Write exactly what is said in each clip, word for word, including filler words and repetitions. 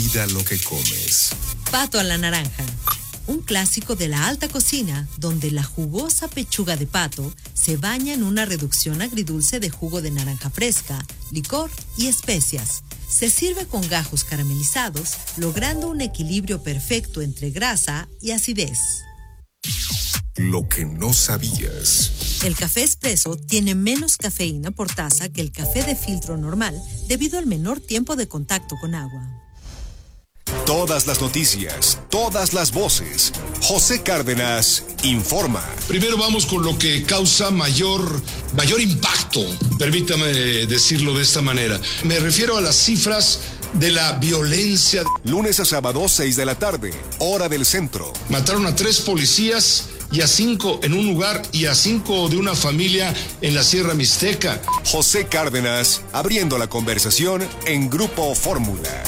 Cuida lo que comes. Pato a la naranja. Un clásico de la alta cocina, donde la jugosa pechuga de pato se baña en una reducción agridulce de jugo de naranja fresca, licor y especias. Se sirve con gajos caramelizados, logrando un equilibrio perfecto entre grasa y acidez. Lo que no sabías. El café espresso tiene menos cafeína por taza que el café de filtro normal debido al menor tiempo de contacto con agua. Todas las noticias, todas las voces. José Cárdenas informa. Primero vamos con lo que causa mayor, mayor impacto, permítame decirlo de esta manera. Me refiero a las cifras de la violencia. Lunes a sábado, seis de la tarde, hora del centro. Mataron a tres policías y a cinco en un lugar y a cinco de una familia en la Sierra Mixteca. José Cárdenas, abriendo la conversación en Grupo Fórmula.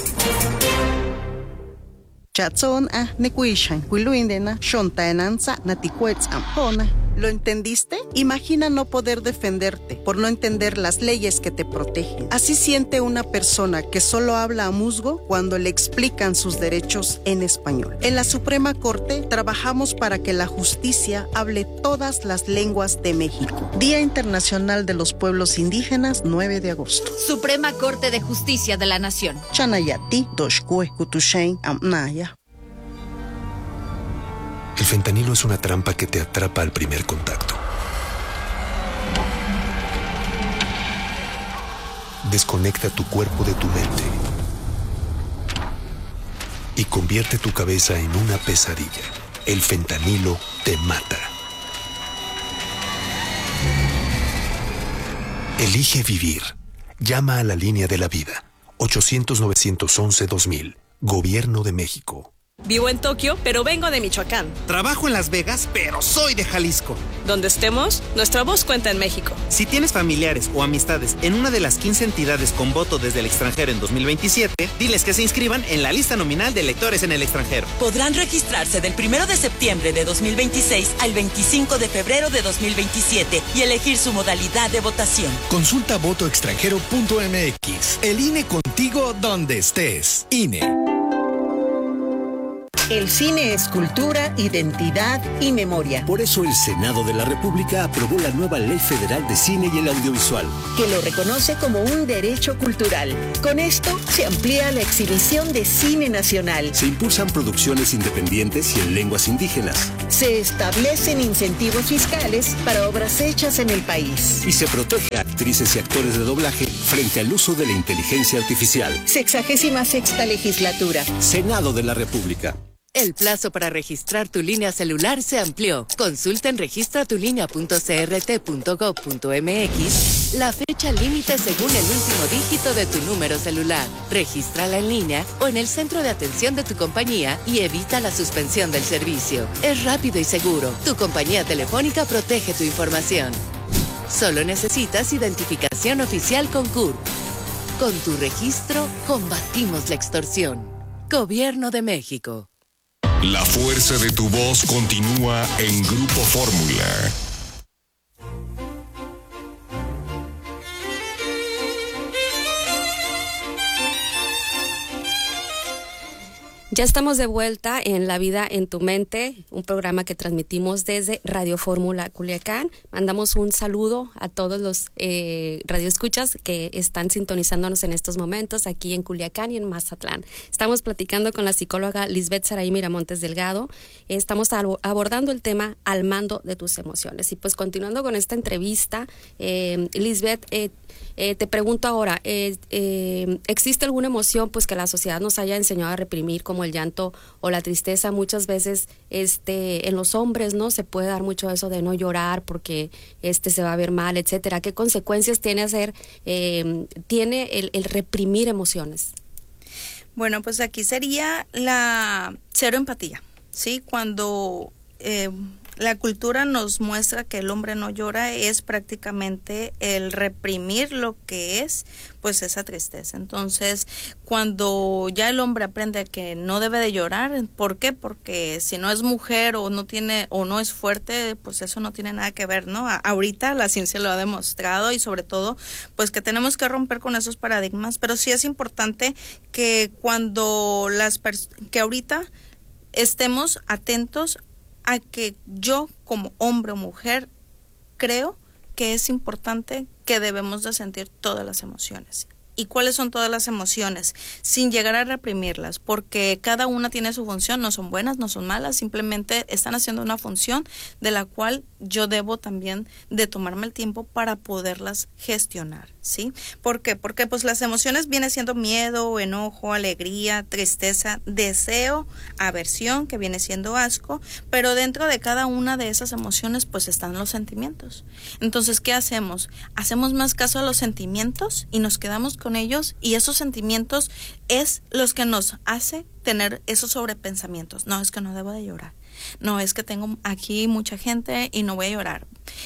Chatson a nekuishan, kuiluindena, shontaenanza, naticuetz ampona. ¿Lo entendiste? Imagina no poder defenderte por no entender las leyes que te protegen. Así siente una persona que solo habla a musgo cuando le explican sus derechos en español. En la Suprema Corte trabajamos para que la justicia hable todas las lenguas de México. Día Internacional de los Pueblos Indígenas, nueve de agosto. Suprema Corte de Justicia de la Nación. Chanayati, Doshkue, Kutushain, Amnaya. El fentanilo es una trampa que te atrapa al primer contacto. Desconecta tu cuerpo de tu mente y convierte tu cabeza en una pesadilla. El fentanilo te mata. Elige vivir. Llama a la línea de la vida. ochocientos, novecientos once, dos mil. Gobierno de México. Vivo en Tokio, pero vengo de Michoacán. Trabajo en Las Vegas, pero soy de Jalisco. Donde estemos, nuestra voz cuenta en México. Si tienes familiares o amistades en una de las quince entidades con voto desde el extranjero en dos mil veintisiete, diles que se inscriban en la lista nominal de electores en el extranjero. Podrán registrarse del primero de septiembre de dos mil veintiséis al veinticinco de febrero de dos mil veintisiete y elegir su modalidad de votación. Consulta voto extranjero punto m x. El I N E contigo donde estés. I N E. El cine es cultura, identidad y memoria. Por eso el Senado de la República aprobó la nueva Ley Federal de Cine y el Audiovisual, que lo reconoce como un derecho cultural. Con esto se amplía la exhibición de cine nacional. Se impulsan producciones independientes y en lenguas indígenas. Se establecen incentivos fiscales para obras hechas en el país. Y se protege a actrices y actores de doblaje frente al uso de la inteligencia artificial. Sexagésima sexta legislatura. Senado de la República. El plazo para registrar tu línea celular se amplió. Consulta en registra tu línea punto c r t punto gob punto m x la fecha límite según el último dígito de tu número celular. Regístrala en línea o en el centro de atención de tu compañía y evita la suspensión del servicio. Es rápido y seguro. Tu compañía telefónica protege tu información. Solo necesitas identificación oficial con C U R P. Con tu registro, combatimos la extorsión. Gobierno de México. La fuerza de tu voz continúa en Grupo Fórmula. Ya estamos de vuelta en La Vida en tu Mente, un programa que transmitimos desde Radio Fórmula Culiacán. Mandamos un saludo a todos los eh, radioescuchas que están sintonizándonos en estos momentos aquí en Culiacán y en Mazatlán. Estamos platicando con la psicóloga Lisbeth Saraí Miramontes Delgado. Estamos abordando el tema al mando de tus emociones. Y pues continuando con esta entrevista, eh, Lisbeth, eh, Eh, te pregunto ahora, eh, eh, ¿existe alguna emoción pues que la sociedad nos haya enseñado a reprimir, como el llanto o la tristeza? Muchas veces este, en los hombres no se puede dar mucho eso de no llorar porque este se va a ver mal, etcétera. ¿Qué consecuencias tiene hacer, eh, tiene el, el reprimir emociones? Bueno, pues aquí sería la cero empatía, ¿sí? Cuando eh, la cultura nos muestra que el hombre no llora es prácticamente el reprimir lo que es pues esa tristeza. Entonces, cuando ya el hombre aprende que no debe de llorar, ¿por qué? Porque si no es mujer o no tiene o no es fuerte, pues eso no tiene nada que ver, ¿no? A- ahorita la ciencia lo ha demostrado y sobre todo pues que tenemos que romper con esos paradigmas, pero sí es importante que cuando las pers- que ahorita estemos atentos a que yo como hombre o mujer creo que es importante que debemos de sentir todas las emociones. ¿Y cuáles son todas las emociones? Sin llegar a reprimirlas, porque cada una tiene su función, no son buenas, no son malas, simplemente están haciendo una función de la cual yo debo también de tomarme el tiempo para poderlas gestionar, ¿sí? ¿Por qué? Porque pues las emociones vienen siendo miedo, enojo, alegría, tristeza, deseo, aversión, que viene siendo asco, pero dentro de cada una de esas emociones pues están los sentimientos. Entonces, ¿qué hacemos? Hacemos más caso a los sentimientos y nos quedamos con ellos, y esos sentimientos es los que nos hace tener esos sobrepensamientos. No, es que no debo de llorar. No, es que tengo aquí mucha gente y no voy a llorar.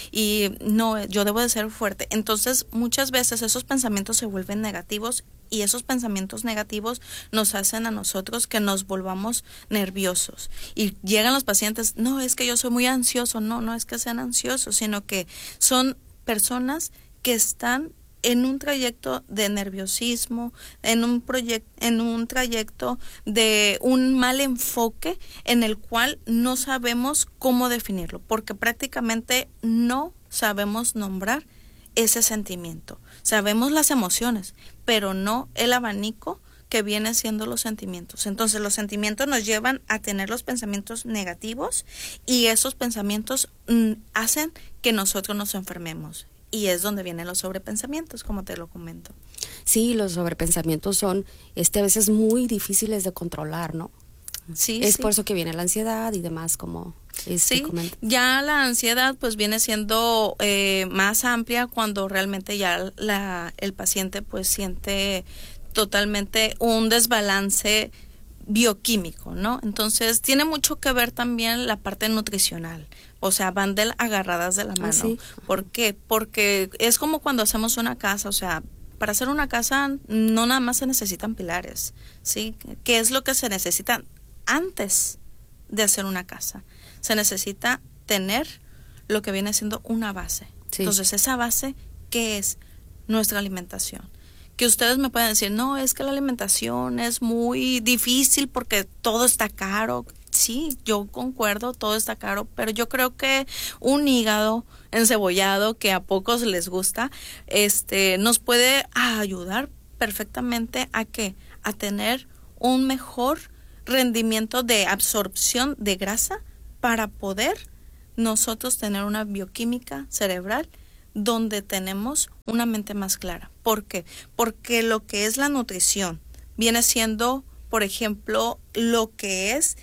Y no, yo debo de ser fuerte. Entonces, muchas veces esos pensamientos se vuelven negativos y esos pensamientos negativos nos hacen a nosotros que nos volvamos nerviosos. Y llegan los pacientes, no, es que yo soy muy ansioso. No, no es que sean ansiosos, sino que son personas que están en un trayecto de nerviosismo, en un proyecto, en un trayecto de un mal enfoque en el cual no sabemos cómo definirlo, porque prácticamente no sabemos nombrar ese sentimiento. Sabemos las emociones, pero no el abanico que viene siendo los sentimientos. Entonces, los sentimientos nos llevan a tener los pensamientos negativos y esos pensamientos mm, hacen que nosotros nos enfermemos. Y es donde vienen los sobrepensamientos, como te lo comento. Sí, los sobrepensamientos son este, a veces muy difíciles de controlar, ¿no? Sí, es sí. por eso que viene la ansiedad y demás, como este sí, comenta. Ya la ansiedad pues viene siendo eh, más amplia cuando realmente ya la, el paciente pues siente totalmente un desbalance bioquímico, ¿no? Entonces tiene mucho que ver también la parte nutricional. O sea, van de, agarradas de la mano. Ah, ¿sí? ¿Por qué? Porque es como cuando hacemos una casa, o sea, para hacer una casa no nada más se necesitan pilares, ¿sí? ¿Qué es lo que se necesita antes de hacer una casa? Se necesita tener lo que viene siendo una base. Sí. Entonces, esa base, ¿qué es? Nuestra alimentación. Que ustedes me pueden decir, no, es que la alimentación es muy difícil porque todo está caro. Sí, yo concuerdo, todo está caro, pero yo creo que un hígado encebollado que a pocos les gusta, este, nos puede ayudar perfectamente a que a tener un mejor rendimiento de absorción de grasa para poder nosotros tener una bioquímica cerebral donde tenemos una mente más clara. ¿Por qué? Porque lo que es la nutrición viene siendo, por ejemplo, lo que es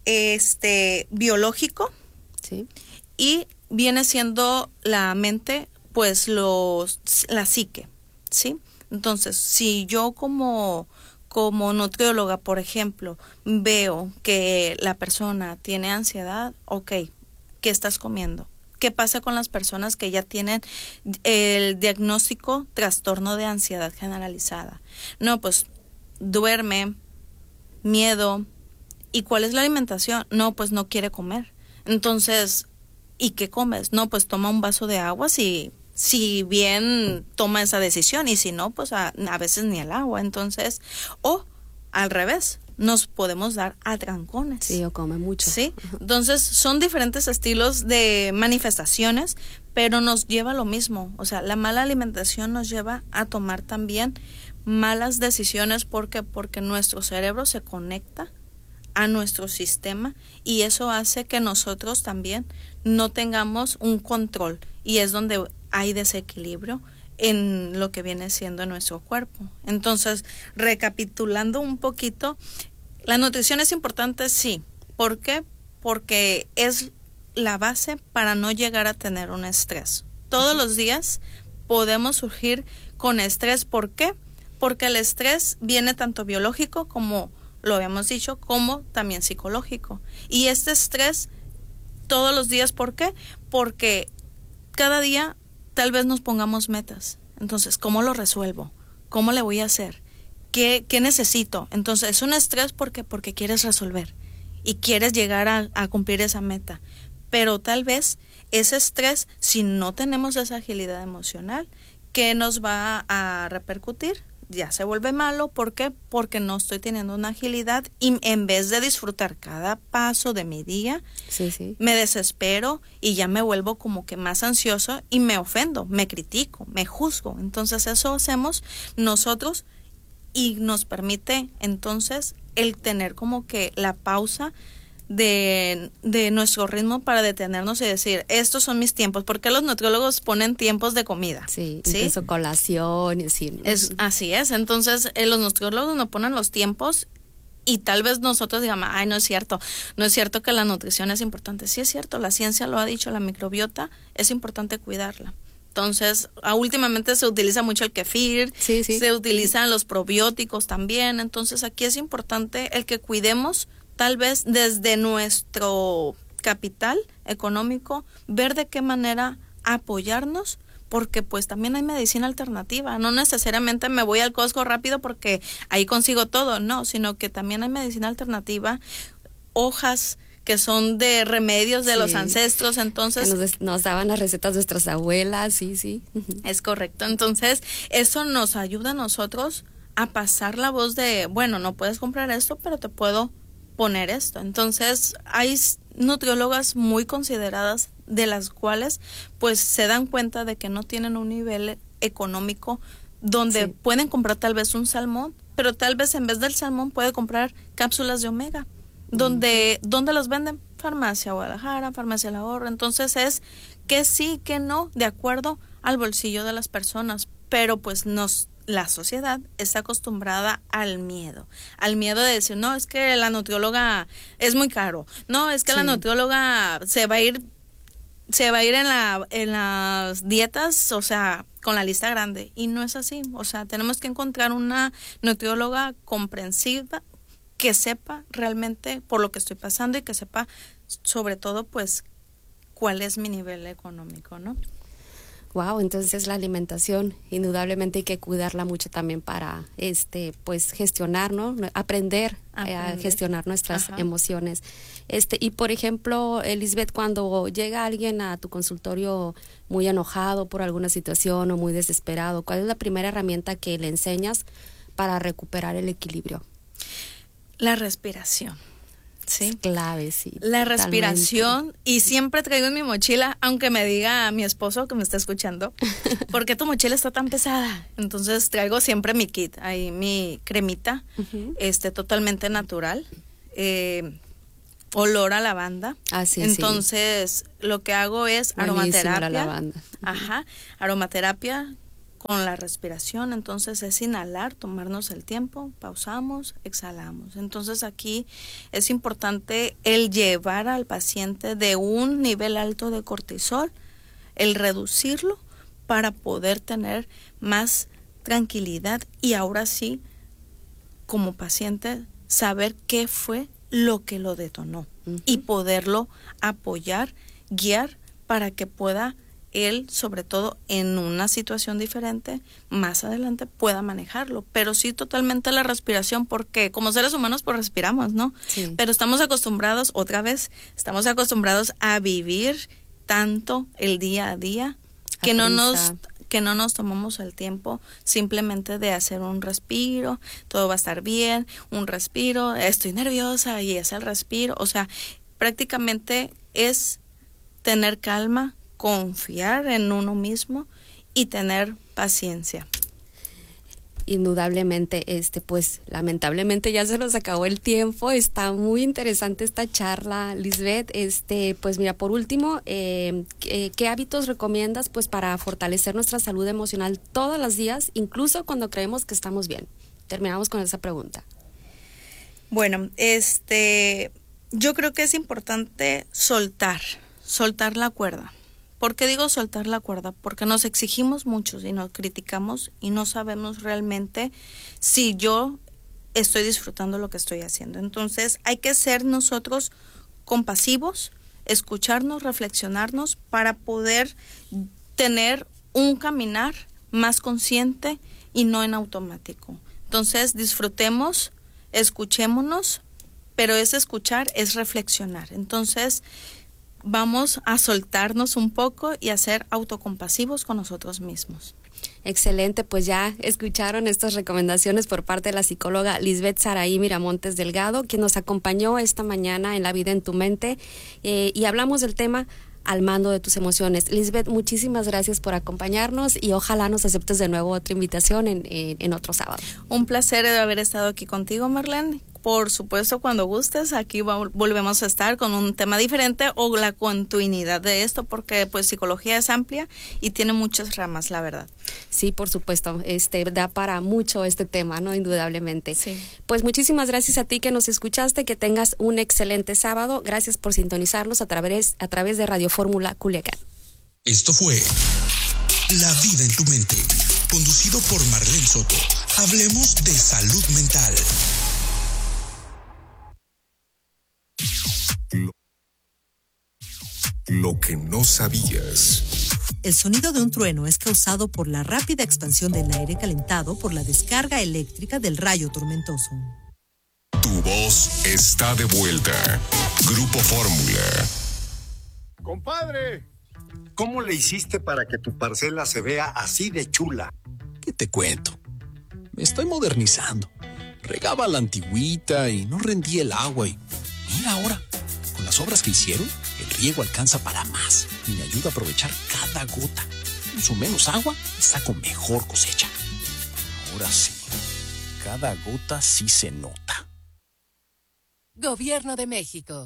este biológico, sí, y viene siendo la mente, pues los la psique, ¿sí? Entonces, si yo como como nutrióloga, por ejemplo, veo que la persona tiene ansiedad, ok, ¿qué estás comiendo? ¿Qué pasa con las personas que ya tienen el diagnóstico trastorno de ansiedad generalizada? No, pues duerme, miedo. ¿Y cuál es la alimentación? No, pues no quiere comer. Entonces, ¿y qué comes? No, pues toma un vaso de agua si, si bien toma esa decisión, y si no, pues a, a veces ni el agua. Entonces, o al revés, nos podemos dar a trancones. Sí, o come mucho. Sí, entonces son diferentes estilos de manifestaciones, pero nos lleva a lo mismo. O sea, la mala alimentación nos lleva a tomar también malas decisiones. ¿Por qué? Porque nuestro cerebro se conecta a nuestro sistema y eso hace que nosotros también no tengamos un control, y es donde hay desequilibrio en lo que viene siendo nuestro cuerpo. Entonces, recapitulando un poquito, la nutrición es importante, sí. ¿Por qué? Porque es la base para no llegar a tener un estrés. Todos los días podemos surgir con estrés. ¿Por qué? Porque el estrés viene tanto biológico como lo habíamos dicho, como también psicológico. Y este estrés todos los días. ¿Por qué? Porque cada día tal vez nos pongamos metas. Entonces, ¿cómo lo resuelvo? ¿Cómo le voy a hacer? ¿Qué, qué necesito? Entonces, es un estrés porque, porque quieres resolver y quieres llegar a, a cumplir esa meta. Pero tal vez ese estrés, si no tenemos esa agilidad emocional, ¿qué nos va a repercutir? Ya se vuelve malo. ¿Por qué? Porque no estoy teniendo una agilidad y en vez de disfrutar cada paso de mi día, sí, sí. me desespero y ya me vuelvo como que más ansioso y me ofendo, me critico, me juzgo. Entonces eso hacemos nosotros y nos permite entonces el tener como que la pausa de, de nuestro ritmo para detenernos y decir, estos son mis tiempos. ¿Por qué los nutriólogos ponen tiempos de comida? Sí, ¿sí? Incluso colación y así. Es, así es, entonces eh, los nutriólogos nos ponen los tiempos y tal vez nosotros digamos, ay, no es cierto, no es cierto que la nutrición es importante. Sí es cierto, la ciencia lo ha dicho, la microbiota es importante cuidarla. Entonces, últimamente se utiliza mucho el kefir, sí, sí. se utilizan los probióticos también. Entonces, aquí es importante el que cuidemos, tal vez desde nuestro capital económico, ver de qué manera apoyarnos, porque pues también hay medicina alternativa. No necesariamente me voy al Costco rápido porque ahí consigo todo, no, sino que también hay medicina alternativa, hojas que son de remedios de sí. los ancestros, entonces... Que nos, nos daban las recetas de nuestras abuelas, sí, sí. Es correcto, entonces eso nos ayuda a nosotros a pasar la voz de, bueno, no puedes comprar esto, pero te puedo poner esto. Entonces hay nutriólogas muy consideradas de las cuales pues se dan cuenta de que no tienen un nivel económico donde sí. pueden comprar tal vez un salmón, pero tal vez en vez del salmón puede comprar cápsulas de omega. Donde, ¿Dónde los venden? Farmacia Guadalajara, Farmacia El Ahorro. Entonces es que sí, que no, de acuerdo al bolsillo de las personas. Pero pues nos, la sociedad está acostumbrada al miedo. Al miedo de decir, no, es que la nutrióloga es muy caro. No, es que sí. la nutrióloga se va a ir, se va a ir en la, en las dietas, o sea, con la lista grande. Y no es así. O sea, tenemos que encontrar una nutrióloga comprensiva, que sepa realmente por lo que estoy pasando y que sepa sobre todo pues cuál es mi nivel económico, ¿no? Wow, entonces la alimentación indudablemente hay que cuidarla mucho también para este pues gestionar, ¿no? Aprender, Aprender. a gestionar nuestras Ajá. emociones. Este y por ejemplo, Elizabeth, cuando llega alguien a tu consultorio muy enojado por alguna situación o muy desesperado, ¿cuál es la primera herramienta que le enseñas para recuperar el equilibrio? La respiración, ¿sí? Es clave, sí. La totalmente. respiración, y siempre traigo en mi mochila, aunque me diga a mi esposo que me está escuchando, ¿por qué tu mochila está tan pesada? Entonces traigo siempre mi kit, ahí mi cremita, uh-huh. este totalmente natural, eh, olor a lavanda. Ah, sí, Entonces sí. lo que hago es Buenísima aromaterapia. La lavanda. Uh-huh. Ajá, aromaterapia con la respiración. Entonces es inhalar, tomarnos el tiempo, pausamos, exhalamos. Entonces aquí es importante el llevar al paciente de un nivel alto de cortisol, el reducirlo para poder tener más tranquilidad y ahora sí, como paciente, saber qué fue lo que lo detonó uh-huh. y poderlo apoyar, guiar para que pueda él, sobre todo en una situación diferente, más adelante pueda manejarlo. Pero sí totalmente la respiración, porque como seres humanos pues respiramos, ¿no? Sí. Pero estamos acostumbrados, otra vez, estamos acostumbrados a vivir tanto el día a día que no nos que no nos tomamos el tiempo simplemente de hacer un respiro, todo va a estar bien, un respiro, estoy nerviosa y es el respiro. O sea, prácticamente es tener calma, confiar en uno mismo y tener paciencia. Indudablemente, este, pues, lamentablemente ya se nos acabó el tiempo. Está muy interesante esta charla, Lisbeth. Este, pues, mira, por último, eh, ¿qué, ¿qué hábitos recomiendas, pues, para fortalecer nuestra salud emocional todos los días, incluso cuando creemos que estamos bien? Terminamos con esa pregunta. Bueno, este, yo creo que es importante soltar, soltar la cuerda. ¿Por qué digo soltar la cuerda? Porque nos exigimos mucho y nos criticamos y no sabemos realmente si yo estoy disfrutando lo que estoy haciendo. Entonces hay que ser nosotros compasivos escucharnos, reflexionarnos para poder tener un caminar más consciente y no en automático. Entonces disfrutemos, escuchémonos, pero ese escuchar es reflexionar. Entonces vamos a soltarnos un poco y a ser autocompasivos con nosotros mismos. Excelente, pues ya escucharon estas recomendaciones por parte de la psicóloga Lisbeth Saraí Miramontes Delgado, quien nos acompañó esta mañana en La Vida en tu Mente, eh, y hablamos del tema al mando de tus emociones. Lisbeth, muchísimas gracias por acompañarnos y ojalá nos aceptes de nuevo otra invitación en, en, en otro sábado. Un placer de haber estado aquí contigo, Marlene. Por supuesto, cuando gustes, aquí volvemos a estar con un tema diferente o la continuidad de esto, porque pues psicología es amplia y tiene muchas ramas, la verdad. Sí, por supuesto, este da para mucho este tema, ¿no? Indudablemente. Sí. Pues muchísimas gracias a ti que nos escuchaste, que tengas un excelente sábado. Gracias por sintonizarnos a través, a través de Radio Fórmula Culiacán. Esto fue La Vida en tu Mente, conducido por Marlene Soto. Hablemos de salud mental. Lo que no sabías. El sonido de un trueno es causado por la rápida expansión del aire calentado por la descarga eléctrica del rayo tormentoso. Tu voz está de vuelta. Grupo Fórmula. Compadre, ¿cómo le hiciste para que tu parcela se vea así de chula? ¿Qué te cuento? Me estoy modernizando. Regaba la antigüita y no rendía el agua y mira ahora, con las obras que hicieron, el riego alcanza para más y me ayuda a aprovechar cada gota. Uso menos agua y saco mejor cosecha. Ahora sí, cada gota sí se nota. Gobierno de México.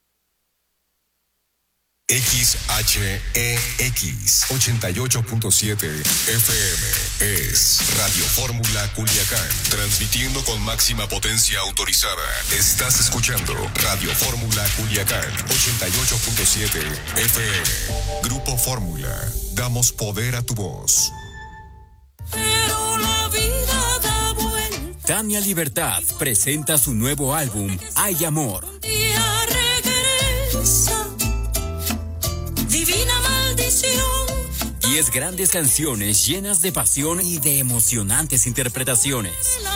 X H E X ochenta y ocho punto siete F M es Radio Fórmula Culiacán, transmitiendo con máxima potencia autorizada. Estás escuchando Radio Fórmula Culiacán ochenta y ocho punto siete F M. Grupo Fórmula, damos poder a tu voz. Pero la vida da vuelta. Tania Libertad presenta su nuevo álbum Hay Amor. Día regresa. Divina maldición. Diez grandes canciones llenas de pasión y de emocionantes interpretaciones.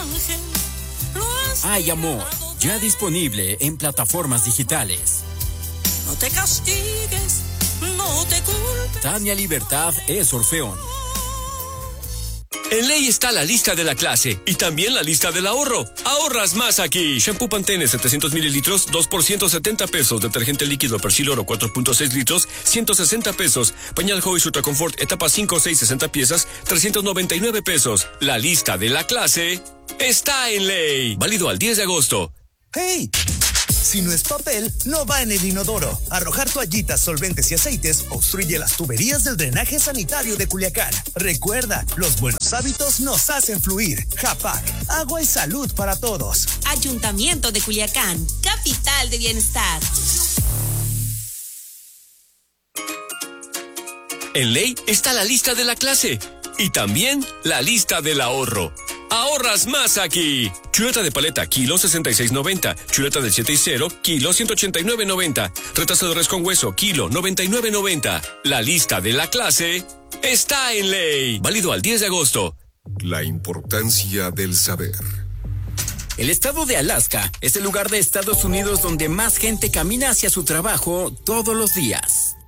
Hay Amor, ya disponible en plataformas digitales. No te castigues, no te culpes. Tania Libertad es Orfeón. En Ley está la lista de la clase y también la lista del ahorro. Ahorras más aquí. Shampoo Pantene setecientos mililitros, dos por ciento setenta pesos. Detergente líquido Persil Oro cuatro punto seis litros, ciento sesenta pesos. Pañal Hobbies Ultra Confort etapa cinco, seis, sesenta piezas, trescientos noventa y nueve pesos. La lista de la clase está en Ley. Válido al diez de agosto. ¡Hey! Si no es papel, no va en el inodoro. Arrojar toallitas, solventes y aceites obstruye las tuberías del drenaje sanitario de Culiacán. Recuerda, los buenos hábitos nos hacen fluir. Japac, agua y salud para todos. Ayuntamiento de Culiacán, capital de bienestar. En Ley está la lista de la clase y también la lista del ahorro. Ahorras más aquí. Chuleta de paleta, kilo sesenta y seis noventa. Chuleta del siete y cero, kilo ciento ochenta y nueve noventa. Retazo de res con hueso, kilo noventa y nueve noventa. La lista de la clase está en Ley. Válido al diez de agosto. La importancia del saber. El estado de Alaska es el lugar de Estados Unidos donde más gente camina hacia su trabajo todos los días.